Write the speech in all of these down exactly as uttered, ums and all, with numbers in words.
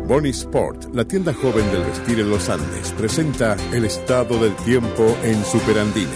Boni Sport, la tienda joven del vestir en los Andes, presenta el estado del tiempo en Superandina.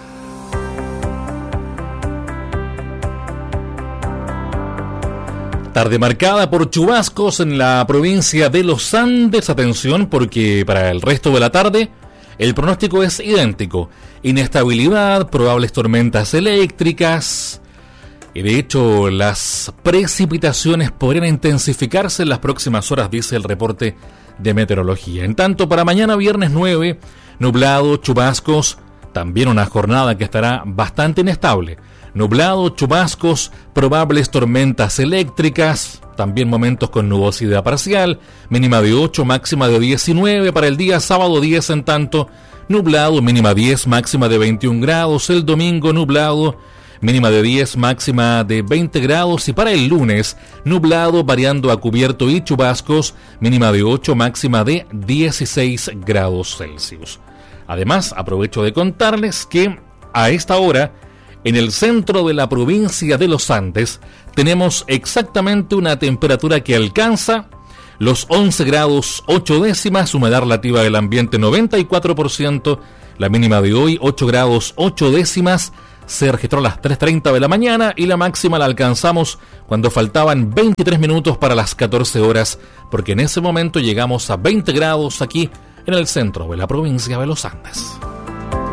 Tarde marcada por chubascos en la provincia de los Andes. Atención, porque para el resto de la tarde el pronóstico es idéntico. Inestabilidad, probables tormentas eléctricas. Y de hecho, las precipitaciones podrían intensificarse en las próximas horas, dice el reporte de meteorología. En tanto, para mañana viernes nueve, nublado, chubascos, también una jornada que estará bastante inestable. Nublado, chubascos, probables tormentas eléctricas, también momentos con nubosidad parcial, mínima de ocho, máxima de diecinueve. Para el día sábado diez, en tanto, nublado, mínima diez, máxima de veintiún grados. El domingo nublado, mínima de diez, máxima de veinte grados. Y para el lunes, nublado, variando a cubierto y chubascos, mínima de ocho, máxima de dieciséis grados Celsius. Además, aprovecho de contarles que a esta hora, en el centro de la provincia de los Andes, tenemos exactamente una temperatura que alcanza los once grados ocho décimas, humedad relativa del ambiente noventa y cuatro por ciento, la mínima de hoy ocho grados ocho décimas, se registró a las tres treinta de la mañana y la máxima la alcanzamos cuando faltaban veintitrés minutos para las catorce horas, porque en ese momento llegamos a veinte grados aquí en el centro de la provincia de los Andes.